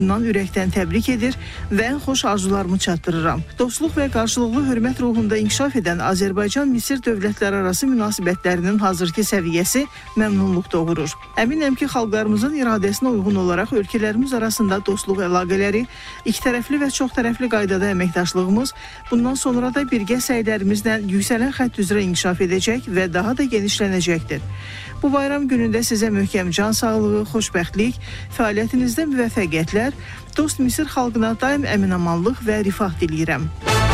ürəkdən təbrik edir və ən xoş arzularımı çatdırıram. Dostluq və qarşılıqlı hörmət ruhunda inkişaf edən Azərbaycan-Misir dövlətləri arası münasibətlərinin hazırki səviyyəsi məmnunluq doğurur. Əminəm ki, xalqlarımızın iradəsinə uyğun olaraq ölkələrimiz arasında dostluq əlaqələri, ikitərəfli və çoxtərəfli qaydada əməkdaşlığımız bundan sonra da birgə səylərimizlə yüksələn xətt üzrə inkişaf edəcək və daha da genişlənəcəkdir. Bu bayram günündə sizə möhkəm can sağlığı, xoşbəxtlik, fəaliyyətinizdə müvəffəqiyyətlər, dost Misir xalqına daim əminamanlıq və rifah diləyirəm.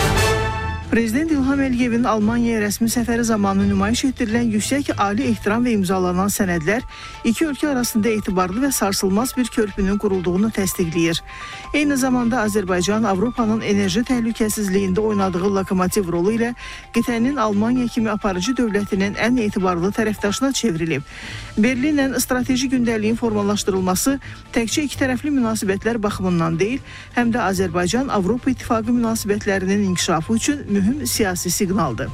Prezident İlham Əliyevin Almaniyaya rəsmi səfəri zamanı nümayiş etdirilən yüksək ali ehtiram və imzalanan sənədlər iki ölkə arasında etibarlı və sarsılmaz bir körpünün qurulduğunu təsdiqləyir. Eyni zamanda Azərbaycan Avropanın enerji təhlükəsizliyində oynadığı lokomotiv rolu ilə qitənin Almaniya kimi aparıcı dövlətinin ən etibarlı tərəfdaşına çevrilib. Berlinlə strateji gündəliyin formalaşdırılması təkcə ikitərəfli münasibətlər baxımından deyil, həm də Azərbaycan-Avropa İttifaqı münasibətlərinin inkişafı üçün mühüm siyasi siqnaldır.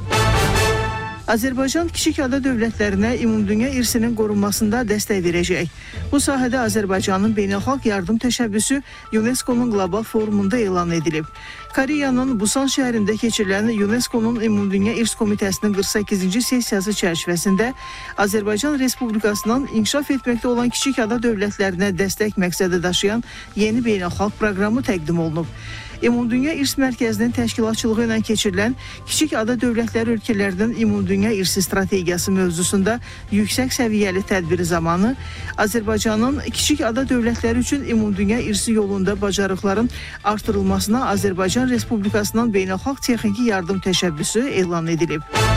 Azərbaycan kiçik ada dövlətlərinə ümumdünya irsinin qorunmasında dəstək verəcək. Bu sahədə Azərbaycanın beynəlxalq yardım təşəbbüsü UNESCO-nun qlobal forumunda elan edilib. Koreyanın Busan şəhərində keçirilən UNESCO-nun Ümumdünya İrs Komitəsinin 48-ci sessiyası çərçivəsində Azərbaycan Respublikasının inkişaf etməkdə olan kiçik ada dövlətlərinə dəstək məqsədi daşıyan yeni beynəlxalq proqramı təqdim olunub. Ümumdünya İrs Mərkəzinin təşkilatçılığı ilə keçirilən Kiçik Ada Dövlətləri ölkələrinin Ümumdünya İrsi strategiyası mövzusunda yüksək səviyyəli tədbiri zamanı Azərbaycanın Kiçik Ada Dövlətləri üçün Ümumdünya İrsi yolunda bacarıqların artırılmasına Azərbaycan Respublikasının beynəlxalq texniki yardım təşəbbüsü elan edilib.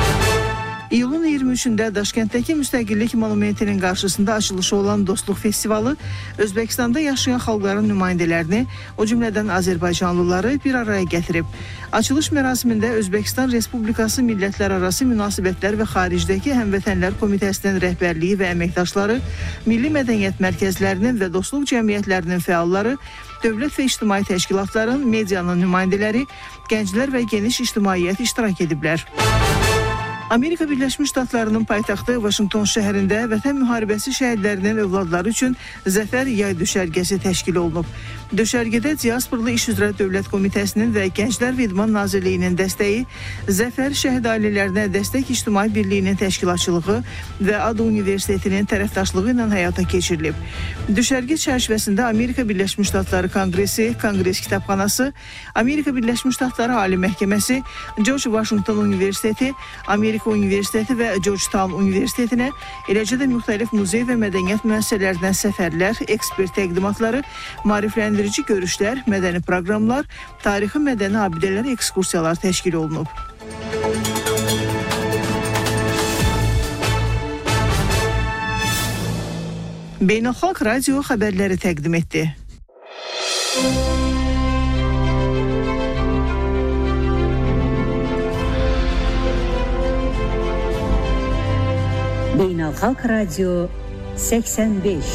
İyulun 23-də Daşkənddəki Müstəqillik Monumentinin qarşısında açılışı olan Dostluq Festivalı Özbəkistanda yaşayan xalqların nümayəndələrini, o cümlədən Azərbaycanlıları bir araya gətirib. Açılış mərasimində Özbəkistan Respublikası Millətlərarası Münasibətlər və Xaricdəki Həmvətənlər Komitəsinin rəhbərliyi və əməkdaşları, milli mədəniyyət mərkəzlərinin və dostluq cəmiyyətlərinin fəalları, dövlət və ictimai təşkilatların, medianın nümayəndələri, gənclər və geniş ictimaiyyət iştirak ediblər. Amerika Birləşmiş Ştatlarının paytaxtı Vaşinqton şəhərində Vətən müharibəsi şəhidlərinin övladları üçün Zəfər yay düşərgəsi təşkil olunub. Döşərgədə Diasporlu İş üzrə Dövlət Komitəsinin və Gənclər və İdman Nazirliyinin dəstəyi, Zəfər şəhid ailələrinə dəstək İctimai Birliyinin təşkilatçılığı və ADU Universitetinin tərəfdaşlığı ilə həyata keçirilib. Düşərgə çərçivəsində Amerika Birləşmiş Ştatları Konqresi, Konqres Kitabxanası, Amerika Birləşmiş Ştatları Ali Məhkəməsi, George Washington Universiteti, Amerika Universiteti və Georgetown Universitetinə, eləcə də müxtəlif muzey və mədəniyyət müəssisələrinə səfərlər, ekspert təqdimatları, maarifləndirici görüşlər, mədəni proqramlar, tarixi mədəni abidələr, ekskursiyalar təşkil olunub. Beynəlxalq radio xəbərləri təqdim etdi. Beynəlxalq Radio 85.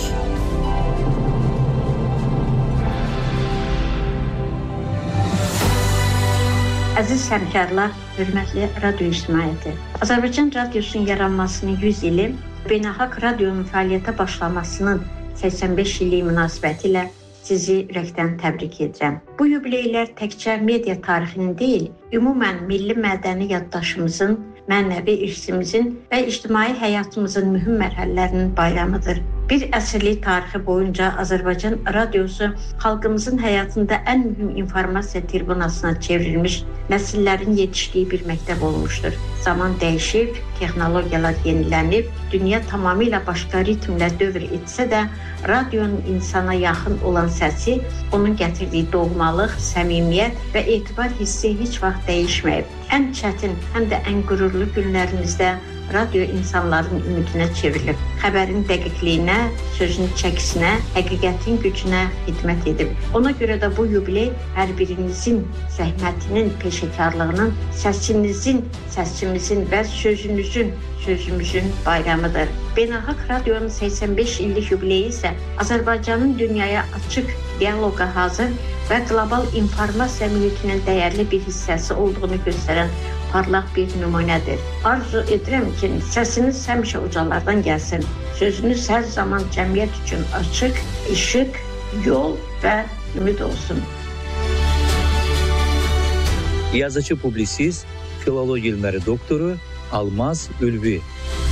Əziz həmkarlar, hörmətli radio ictimaiyyəti. Azərbaycan radiosunun yaranmasının 100 ili, beynəlxalq radionun fəaliyyətə başlamasının 85 illiyi münasibəti ilə sizi ürəkdən təbrik edirəm. Bu yubileylər təkcə media tarixinin deyil, ümumən milli mədəni yaddaşımızın, mənəvi irsimizin və ictimai həyatımızın mühüm mərhələlərinin bayramıdır. Bir əsrlik tarixi boyunca Azərbaycan radiosu xalqımızın həyatında ən mühüm informasiya tribunasına çevrilmiş, nəsillərin yetişdiyi bir məktəb olmuşdur. Zaman dəyişib, texnologiyalar yenilənib, dünya tamamilə başqa ritmlə dövr etsə də, radionun insana yaxın olan səsi, onun gətirdiyi doğmalıq, səmimiyyət və etibar hissi heç vaxt dəyişməyib. Ən çətin, həm də ən qürurlu günlərimizdə radio insanların ümidinə çevrilib. Xəbərin dəqiqliyinə, sözün çəkisinə, həqiqətin gücünə xidmət edib. Ona görə də bu yubiley hər birinizin zəhmətinin, peşəkarlığının, səsimizin və sözümüzün bayramıdır. Beynəlxalq radionun 85 illik yubileyi isə Azərbaycanın dünyaya açıq, dialoqa hazır və qlobal informasiya mühitinin dəyərli bir hissəsi olduğunu göstərən parlaq bir nümunədir. Arzu edirəm ki, səsiniz həmişə ucalardan gəlsin. Sözünüz hər zaman cəmiyyət üçün açıq, işıq, yol və ümid olsun. Yazıcı, publisist, filologiya elmləri doktoru Almaz Ülvi.